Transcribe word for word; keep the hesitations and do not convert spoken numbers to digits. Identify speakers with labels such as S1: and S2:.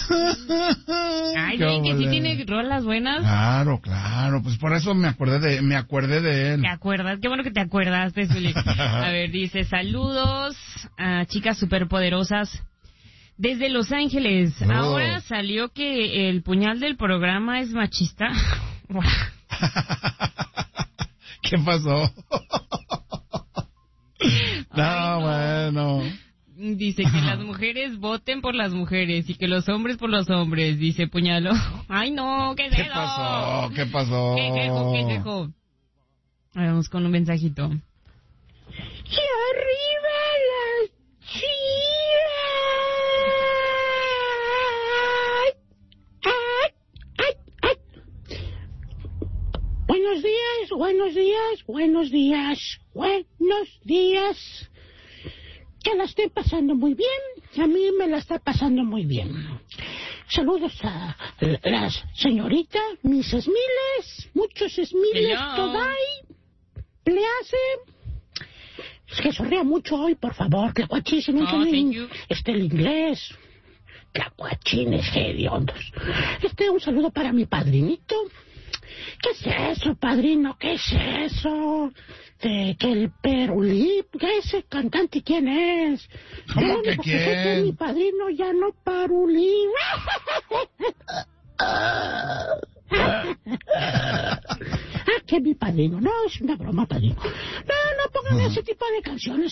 S1: Ay, ven que sí tiene rolas buenas.
S2: Claro, claro, pues por eso me acordé de, me acordé de él.
S1: ¿Te acuerdas? Qué bueno que te acuerdaste, Zuli. A ver, dice, saludos a chicas superpoderosas desde Los Ángeles.
S2: Oh.
S1: Ahora salió que el puñal del programa es machista.
S2: ¿Qué pasó? No,
S1: Ay, no.
S2: bueno.
S1: Dice que las mujeres voten por las mujeres y que los hombres por los hombres, dice Puñalo. Ay, no, ¿qué es
S2: ¿Qué
S1: eso?
S2: pasó? ¿Qué pasó?
S1: ¿Qué quejo, qué quejo? Vamos con un mensajito.
S3: ¡Y arriba las chivas! Buenos días, buenos días, buenos días, buenos días. Que la estén pasando muy bien, a mí me la está pasando muy bien. Saludos a las señoritas, mis esmiles, muchos esmiles, todavía, please. Es que sonría mucho hoy, por favor, que guachín,
S1: Oh,
S3: este el inglés, que guachines hediondos. Este, un saludo para mi padrinito. ¿Qué es eso, padrino? ¿Qué es eso? De que el Perulí, ¿qué ese cantante quién es?
S2: ¿Cómo que quién?
S3: Que sé que mi padrino ya no Parulí. Ah, que mi padrino. No, es una broma, padrino. No, no pongan ese tipo de canciones.